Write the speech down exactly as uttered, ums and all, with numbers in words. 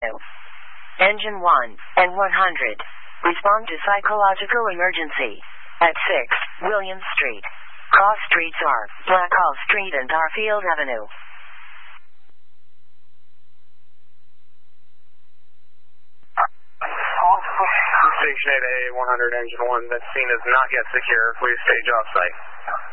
Engine one and one hundred. Respond to psychological emergency. At six, William Street. Cross streets are Blackhall Street and Garfield Avenue. Station eight A one hundred, engine one, that scene is not yet secure. Please stay job site.